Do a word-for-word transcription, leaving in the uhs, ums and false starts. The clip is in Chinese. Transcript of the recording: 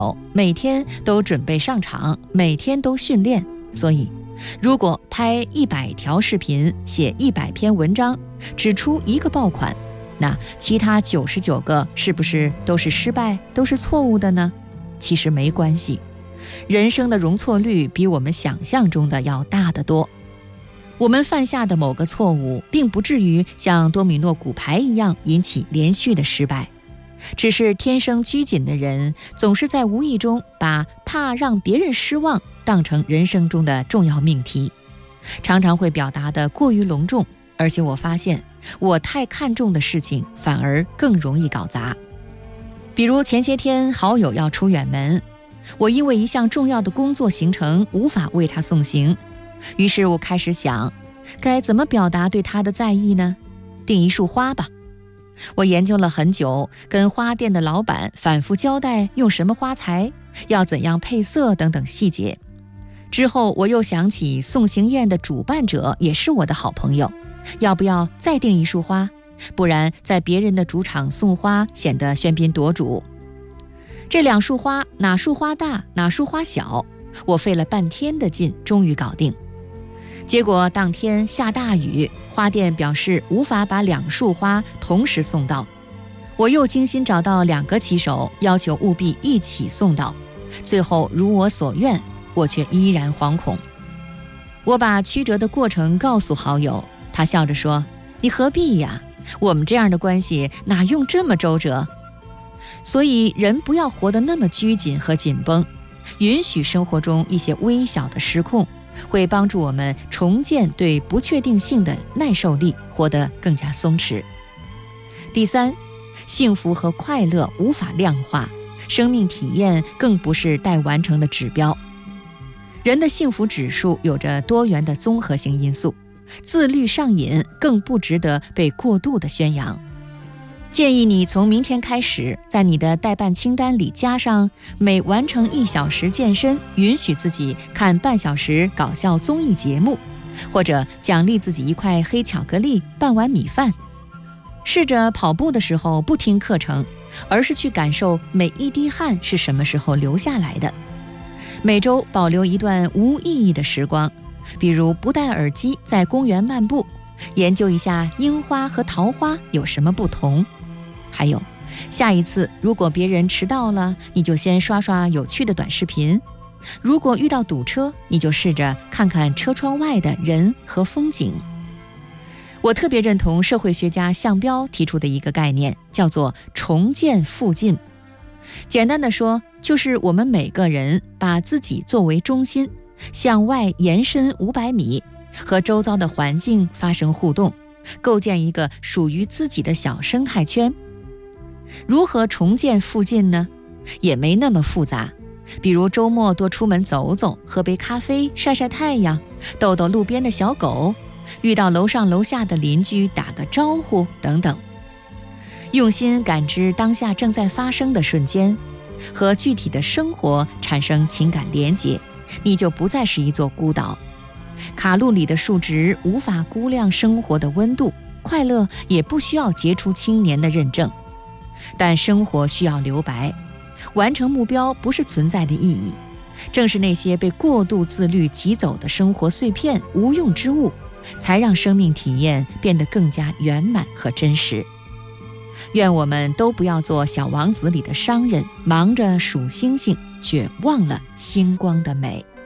每天都准备上场，每天都训练。所以如果拍一百条视频，写一百篇文章，只出一个爆款，那其他九十九个是不是都是失败，都是错误的呢？其实没关系，人生的容错率比我们想象中的要大得多。我们犯下的某个错误，并不至于像多米诺骨牌一样引起连续的失败，只是天生拘谨的人，总是在无意中把怕让别人失望当成人生中的重要命题，常常会表达得过于隆重，而且我发现我太看重的事情反而更容易搞砸。比如前些天好友要出远门，我因为一项重要的工作行程无法为他送行，于是我开始想，该怎么表达对他的在意呢？订一束花吧。我研究了很久，跟花店的老板反复交代用什么花材，要怎样配色等等细节。之后我又想起送行宴的主办者也是我的好朋友，要不要再订一束花？不然在别人的主场送花显得喧宾夺主。这两束花哪束花大，哪束花小，我费了半天的劲终于搞定。结果当天下大雨，花店表示无法把两束花同时送到。我又精心找到两个骑手，要求务必一起送到。最后如我所愿，我却依然惶恐。我把曲折的过程告诉好友，他笑着说：“你何必呀？我们这样的关系哪用这么周折？”所以人不要活得那么拘谨和紧绷，允许生活中一些微小的失控，会帮助我们重建对不确定性的耐受力，活得更加松弛。第三，幸福和快乐无法量化，生命体验更不是待完成的指标。人的幸福指数有着多元的综合性因素，自律上瘾更不值得被过度的宣扬。建议你从明天开始，在你的待办清单里加上每完成一小时健身，允许自己看半小时搞笑综艺节目，或者奖励自己一块黑巧克力、半碗米饭。试着跑步的时候不听课程，而是去感受每一滴汗是什么时候流下来的。每周保留一段无意义的时光，比如不戴耳机在公园漫步，研究一下樱花和桃花有什么不同。还有，下一次如果别人迟到了，你就先刷刷有趣的短视频；如果遇到堵车，你就试着看看车窗外的人和风景。我特别认同社会学家项彪提出的一个概念，叫做重建附近。简单的说，就是我们每个人把自己作为中心，向外延伸五百米，和周遭的环境发生互动，构建一个属于自己的小生态圈。如何重建附近呢？也没那么复杂，比如周末多出门走走，喝杯咖啡，晒晒太阳，逗逗路边的小狗，遇到楼上楼下的邻居打个招呼等等。用心感知当下正在发生的瞬间，和具体的生活产生情感连结，你就不再是一座孤岛。卡路里的数值无法估量生活的温度，快乐也不需要杰出青年的认证。但生活需要留白，完成目标不是存在的意义，正是那些被过度自律挤走的生活碎片、无用之物，才让生命体验变得更加圆满和真实。愿我们都不要做小王子里的商人，忙着数星星，却忘了星光的美。